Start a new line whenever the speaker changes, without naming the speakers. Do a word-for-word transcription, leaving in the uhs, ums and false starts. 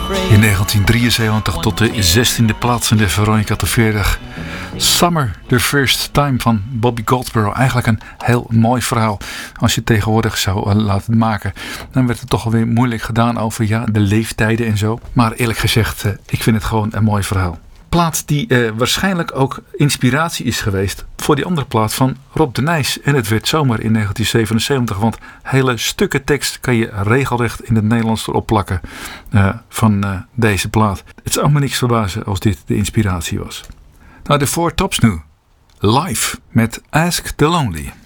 In negentien drieënzeventig tot de zestiende plaats in de Veronica Top veertig. Summer, the First Time van Bobby Goldsboro. Eigenlijk een heel mooi verhaal. Als je het tegenwoordig zou laten maken, dan werd het toch alweer moeilijk gedaan over ja, de leeftijden en zo. Maar eerlijk gezegd, ik vind het gewoon een mooi verhaal. Plaat die eh, waarschijnlijk ook inspiratie is geweest voor die andere plaat van Rob de Nijs. En het werd zomer in negentien zevenenzeventig, want hele stukken tekst kan je regelrecht in het Nederlands erop plakken uh, van uh, deze plaat. Het zou me niks verbazen als dit de inspiratie was. Nou, de Four Tops nu. Live met Ask the Lonely.